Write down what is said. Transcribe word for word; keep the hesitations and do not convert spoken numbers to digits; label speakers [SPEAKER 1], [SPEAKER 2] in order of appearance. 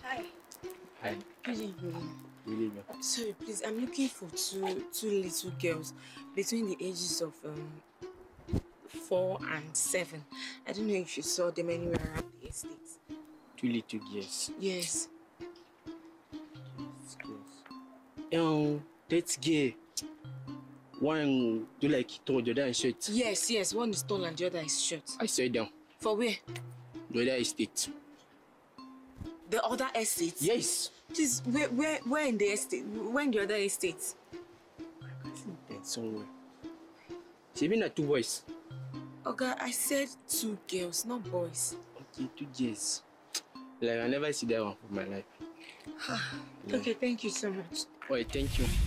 [SPEAKER 1] Hi.
[SPEAKER 2] Hi.
[SPEAKER 1] Good evening.
[SPEAKER 2] Good evening.
[SPEAKER 1] Sorry, please. I'm looking for two two little girls between the ages of um four and seven. I don't know if you saw them anywhere around the estate.
[SPEAKER 2] Two little girls.
[SPEAKER 1] Yes.
[SPEAKER 2] Yes, yes. Um, that girl. One do like he told the other is short.
[SPEAKER 1] Yes, yes. One is tall and the other is short.
[SPEAKER 2] I saw them.
[SPEAKER 1] For where?
[SPEAKER 2] The other estate.
[SPEAKER 1] The other estate?
[SPEAKER 2] Yes.
[SPEAKER 1] Please, where where where in the estate? Where in the other estate?
[SPEAKER 2] I can see them somewhere. She been at two boys.
[SPEAKER 1] Okay, I said two girls, not boys.
[SPEAKER 2] Okay, two girls. Like I never see that one for my life.
[SPEAKER 1] Okay, thank you so much.
[SPEAKER 2] Oh, thank you.